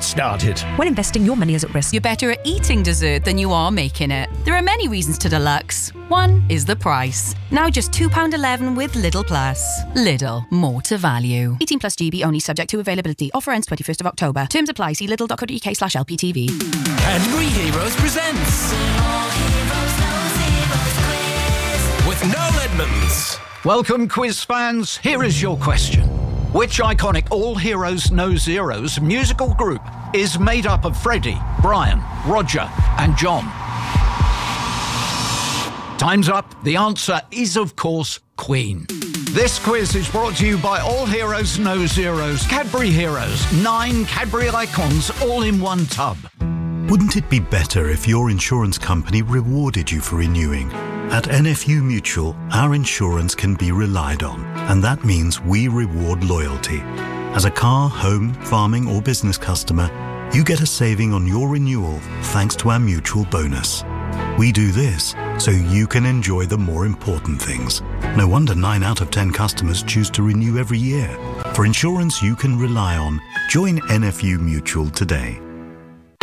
started. When investing, your money is at risk. You're better at eating dessert than you are making it. There are many reasons to deluxe. One is the price. Now just £2.11 with Lidl Plus. Lidl, more to value. 18 plus GB only, subject to availability. Offer ends 21st of October. Terms apply. See lidl.co.uk/LPTV. Cadbury Heroes presents with Noel Edmonds. Welcome, quiz fans. Here is your question. Which iconic All Heroes No Zeros musical group is made up of Freddie, Brian, Roger and John? Time's up. The answer is, of course, Queen. This quiz is brought to you by All Heroes No Zeros. Cadbury Heroes. 9 Cadbury icons all in one tub. Wouldn't it be better if your insurance company rewarded you for renewing? At NFU Mutual, our insurance can be relied on, and that means we reward loyalty. As a car, home, farming or business customer, you get a saving on your renewal thanks to our mutual bonus. We do this so you can enjoy the more important things. No wonder 9 out of 10 customers choose to renew every year. For insurance you can rely on, join NFU Mutual today.